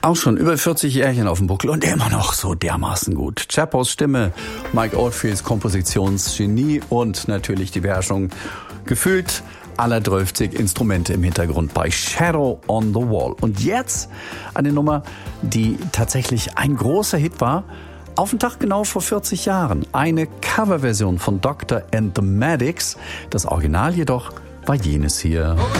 Auch schon über 40 Jährchen auf dem Buckel und immer noch so dermaßen gut. Chapos Stimme, Mike Oldfields Kompositionsgenie und natürlich die Beherrschung gefühlt aller 12 Instrumente im Hintergrund bei Shadow on the Wall. Und jetzt eine Nummer, die tatsächlich ein großer Hit war, auf den Tag genau vor 40 Jahren. Eine Coverversion von Dr. and the Medics. Das Original jedoch war jenes hier.